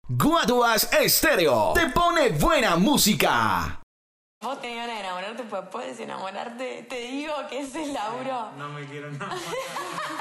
Guatuas Estéreo te pone buena música. Vos tenías ganas de enamorarte, pues puedes enamorarte. Te digo que ese es Lauro. No me quiero enamorar.